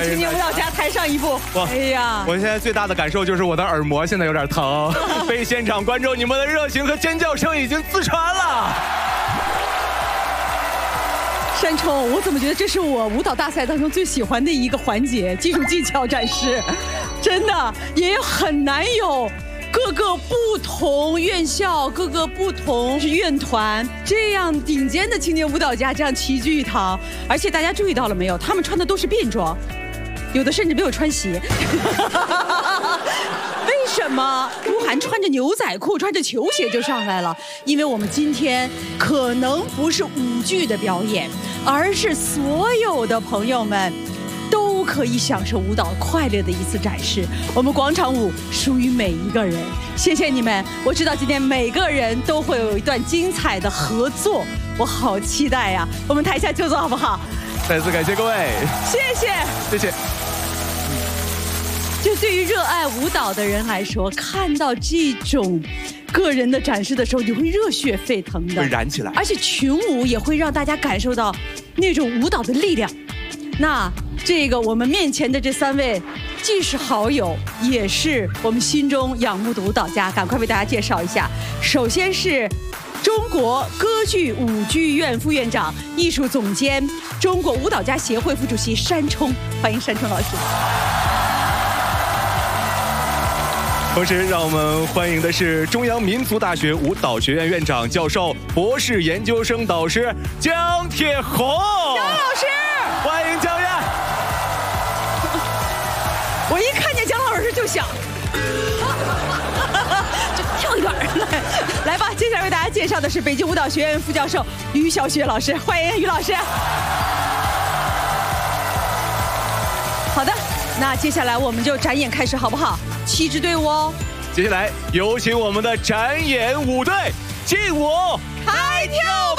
青年舞蹈家台上一步。哎呀， 我现在最大的感受就是我的耳膜现在有点疼，被现场观众你们的热情和尖叫声已经自传了。 山冲，我怎么觉得这是我舞蹈大赛当中最喜欢的一个环节，技术技巧展示，真的也很难有各个不同院校、各个不同院团这样顶尖的青年舞蹈家这样齐聚一堂，而且大家注意到了没有？他们穿的都是便装，有的甚至没有穿鞋。为什么鹿晗穿着牛仔裤、穿着球鞋就上来了？因为我们今天可能不是舞剧的表演，而是所有的朋友们都可以享受舞蹈快乐的一次展示。我们广场舞属于每一个人，谢谢你们！我知道今天每个人都会有一段精彩的合作，我好期待呀！我们台下就坐好不好？ 再次感谢各位， 谢谢， 谢谢。 就对于热爱舞蹈的人来说，看到这种个人的展示的时候，你会热血沸腾的， 会燃起来。 而且群舞也会让大家感受到那种舞蹈的力量。那这个我们面前的这3位，既是好友，也是我们心中仰慕的舞蹈家，赶快为大家介绍一下。首先是中国歌剧舞剧院副院长、艺术总监、中国舞蹈家协会副主席山冲，欢迎山冲老师。 同时，让我们欢迎的是中央民族大学舞蹈学院院长、教授、博士研究生导师姜铁红。 姜老师， 欢迎姜院。 我一看见姜老师就想，就跳一段来吧。接下来为大家介绍的是北京舞蹈学院副教授于小雪老师，欢迎于老师。好的，那接下来我们就展演开始，好不好？7支队伍哦。 接下来有请我们的展演舞队劲舞开跳